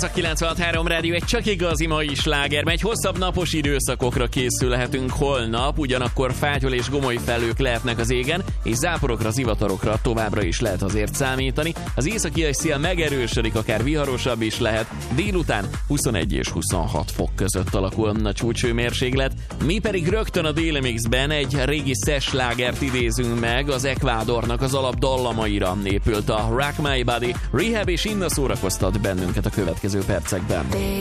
Ez a 96.3 Rádió, egy csak igazi mai sláger. Egy hosszabb napos időszakokra készülhetünk holnap, ugyanakkor fátyol és gomoly felhők lehetnek az égen, és záporokra, zivatarokra továbbra is lehet azért számítani. Az északi szél megerősödik, akár viharosabb is lehet. Délután 21 és 26 fok között alakul a csúcshőmérséklet. Mi pedig rögtön a Déli Mixben egy régi slágert idézünk meg, az Ekvádornak az alapdallamaira épült a Rock My Body. Rehab és Inna szórakoztat bennünket a következő percekben.